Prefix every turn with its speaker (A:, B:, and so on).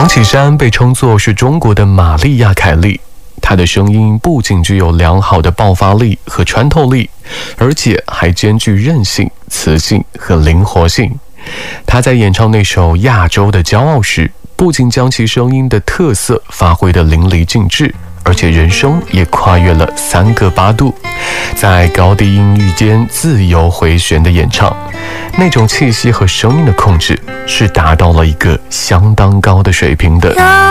A: 杨启山被称作是中国的玛丽亚·凯莉，她的声音不仅具有良好的爆发力和穿透力，而且还兼具韧性、磁性和灵活性。她在演唱那首《亚洲的骄傲》时，不仅将其声音的特色发挥得淋漓尽致，而且人声也跨越了3个8度，在高低音域间自由回旋的演唱，那种气息和声音的控制是达到了一个相当高的水平的。